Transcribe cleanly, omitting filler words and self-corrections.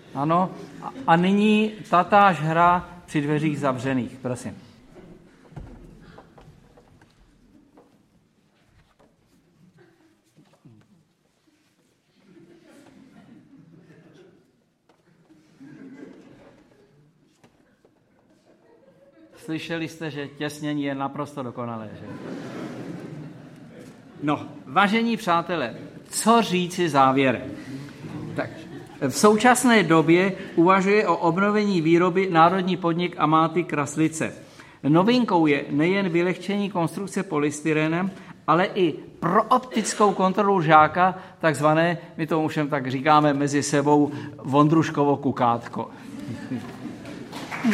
Ano, a nyní tatáž hra při dveřích zavřených. Prosím. Slyšeli jste, že těsnění je naprosto dokonalé, že? No, vážení přátelé, co říci závěrem? Tak, v současné době uvažuje o obnovení výroby národní podnik Amáty Kraslice. Novinkou je nejen vylehčení konstrukce polystyrenem, ale i pro optickou kontrolu žáka, takzvané, my to všem tak říkáme mezi sebou, Vondruškovo kukátko.